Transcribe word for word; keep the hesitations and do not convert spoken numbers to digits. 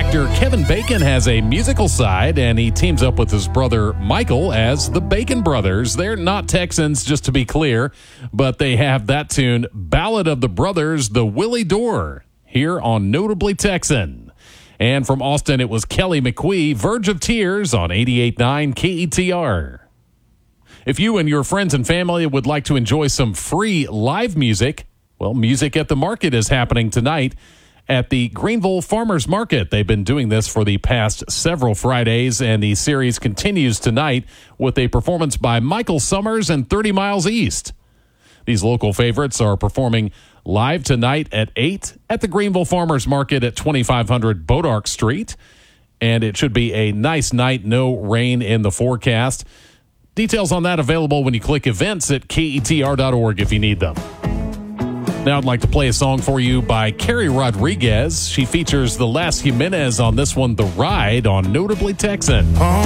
Actor Kevin Bacon has a musical side, and he teams up with his brother Michael as the Bacon Brothers. They're not Texans, just to be clear, but they have that tune, Ballad of the Brothers, the Willie Door, here on Notably Texan. And from Austin, it was Kelly McQuee, Verge of Tears on eighty-eight point nine K E T R. If you and your friends and family would like to enjoy some free live music, well, Music at the Market is happening tonight at the Greenville Farmers Market. They've been doing this for the past several Fridays, and the series continues tonight with a performance by Michael Summers and thirty miles East. These local favorites are performing live tonight at eight at the Greenville Farmers Market at twenty-five hundred Bodark Street, and it should be a nice night, no rain in the forecast. Details on that available when you click events at K E T R dot org if you need them. Now I'd like to play a song for you by Carrie Rodriguez. She features the Les Jimenez on this one, The Ride, on Notably Texan. On